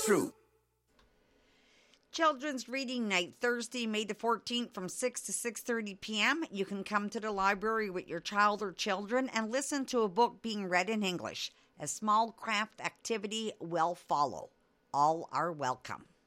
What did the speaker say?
true. Children's Reading Night, Thursday, May the 14th from 6 to 6:30 p.m. You can come to the library with your child or children and listen to a book being read in English. A small craft activity will follow. All are welcome.